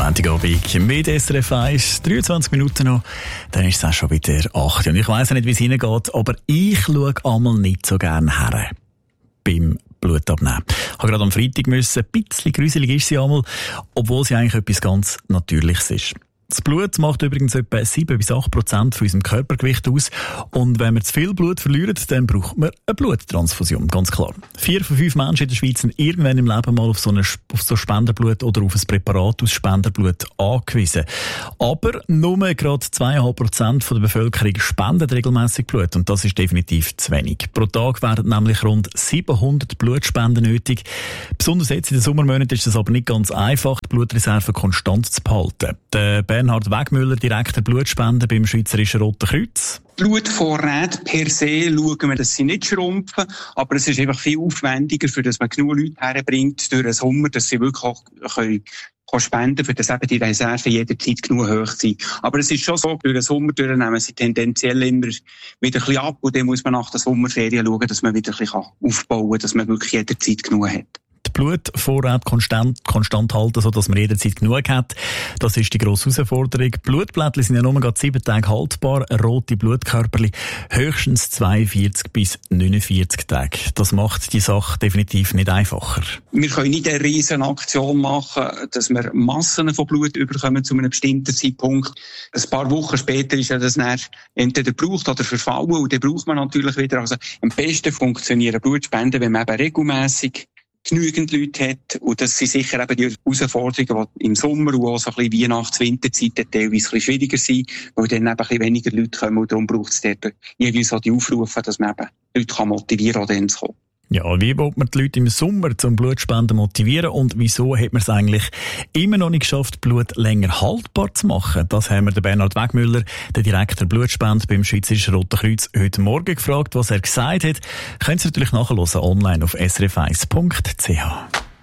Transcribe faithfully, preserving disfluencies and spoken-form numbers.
Montagabend mit S R F eins, dreiundzwanzig Minuten noch, dann ist es auch schon wieder acht. Und ich weiss nicht, wie es Ihnen geht, aber ich schaue einmal nicht so gerne her beim Blut abnehmen. Ich habe gerade am Freitag müssen, ein bisschen gruselig ist sie einmal, obwohl sie eigentlich etwas ganz Natürliches ist. Das Blut macht übrigens etwa sieben bis acht Prozent von unserem Körpergewicht aus. Und wenn wir zu viel Blut verlieren, dann braucht man eine Bluttransfusion, ganz klar. Vier von fünf Menschen in der Schweiz sind irgendwann im Leben mal auf so, eine, auf so Spenderblut oder auf ein Präparat aus Spenderblut angewiesen. Aber nur gerade zwei Komma fünf Prozent der Bevölkerung spenden regelmässig Blut. Und das ist definitiv zu wenig. Pro Tag werden nämlich rund siebenhundert Blutspenden nötig. Besonders jetzt in den Sommermonaten ist es aber nicht ganz einfach, die Blutreserven konstant zu behalten. Der Bernhard Wegmüller, Direktor Blutspenden beim Schweizerischen Roten Kreuz. Blutvorräte per se schauen wir, dass sie nicht schrumpfen, aber es ist einfach viel aufwendiger, für dass man genug Leute herbringt durch den Sommer, dass sie wirklich auch können spenden, für das eben die Reserven jederzeit genug hoch sind. Aber es ist schon so, durch den Sommer durch nehmen sie tendenziell immer wieder ein bisschen ab und dann muss man nach der Sommerferien schauen, dass man wieder ein bisschen aufbauen kann, dass man wirklich jederzeit genug hat. Die Blutvorräte konstant, konstant halten, sodass man jederzeit genug hat. Das ist die grosse Herausforderung. Blutblättchen sind ja nur gerade sieben Tage haltbar, rote Blutkörperchen höchstens zweiundvierzig bis neunundvierzig Tage. Das macht die Sache definitiv nicht einfacher. Wir können nicht eine riesen Aktion machen, dass wir Massen von Blut überkommen zu einem bestimmten Zeitpunkt. Ein paar Wochen später ist ja das dann entweder gebraucht oder verfallen und dann braucht man natürlich wieder. Also am besten funktionieren Blutspenden, wenn man eben regelmässig genügend Leute hat. Und das sind sicher eben die Herausforderungen, die im Sommer und auch so ein bisschen Weihnachts-, Winterzeit teilweise ein bisschen schwieriger sind, weil dann eben ein bisschen weniger Leute kommen und darum braucht es dort jeweils auch die Aufrufe, dass man eben Leute motivieren kann, auch dann zu kommen. Ja, wie will man die Leute im Sommer zum Blutspenden motivieren und wieso hat man es eigentlich immer noch nicht geschafft, Blut länger haltbar zu machen? Das haben wir den Bernhard Wegmüller, den Direktor Blutspende beim Schweizerischen Roten Kreuz, heute Morgen gefragt, was er gesagt hat. Können Sie natürlich nachhören online auf s r f eins punkt c h.